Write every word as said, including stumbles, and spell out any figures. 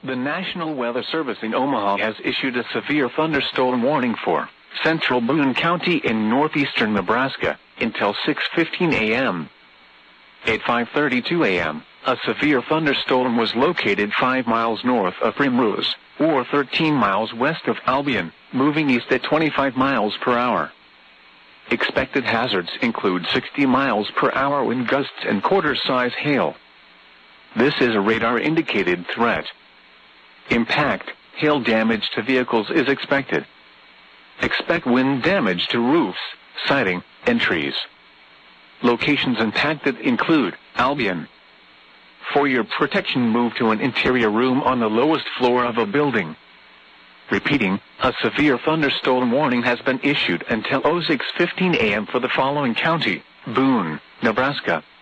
The National Weather Service in Omaha has issued a severe thunderstorm warning for central Boone County in northeastern Nebraska until six fifteen a m At five thirty-two a m, a severe thunderstorm was located five miles north of Primrose, or thirteen miles west of Albion, moving east at twenty-five miles per hour. Expected hazards include sixty miles per hour wind gusts and quarter-size hail. This is a radar-indicated threat. Impact, hail damage to vehicles is expected. Expect wind damage to roofs, siding, and trees. Locations impacted include Albion. For your protection, move to an interior room on the lowest floor of a building. Repeating, a severe thunderstorm warning has been issued until six fifteen a m for the following county: Boone, Nebraska,